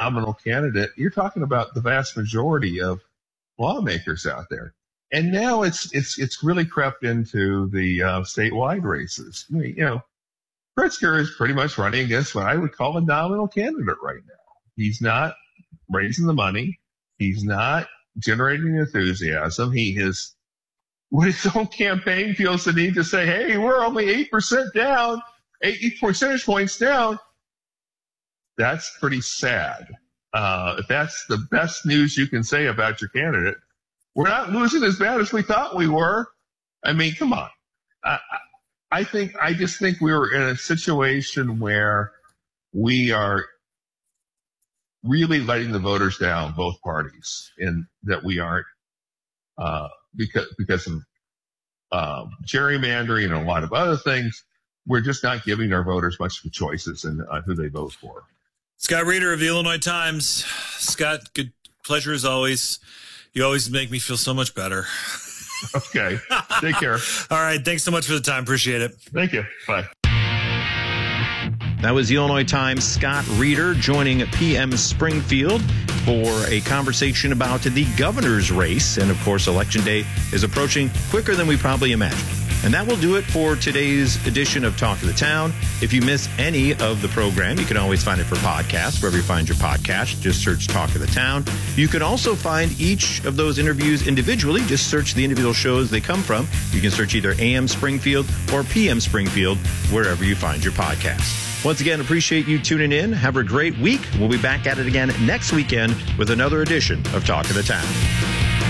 nominal candidate, you're talking about the vast majority of lawmakers out there. And now it's really crept into the statewide races. I mean, Pritzker is pretty much running against what I would call a nominal candidate right now. He's not raising the money. He's not generating enthusiasm. He is, with his own campaign, feels the need to say, hey, we're only 8% down, 8 percentage points down. That's pretty sad. If that's the best news you can say about your candidate, we're not losing as bad as we thought we were. I mean, come on. I just think we were in a situation where we are really letting the voters down, both parties, and that we aren't, because of gerrymandering and a lot of other things, we're just not giving our voters much choices in who they vote for. Scott Reeder of the Illinois Times. Scott, good pleasure as always. You always make me feel so much better. Okay. Take care. All right. Thanks so much for the time. Appreciate it. Thank you. Bye. That was the Illinois Times' Scott Reeder joining PM Springfield for a conversation about the governor's race. And, of course, Election Day is approaching quicker than we probably imagined. And that will do it for today's edition of Talk of the Town. If you miss any of the program, you can always find it for podcast, wherever you find your podcast. Just search Talk of the Town. You can also find each of those interviews individually. Just search the individual shows they come from. You can search either AM Springfield or PM Springfield, wherever you find your podcast. Once again, appreciate you tuning in. Have a great week. We'll be back at it again next weekend with another edition of Talk of the Town.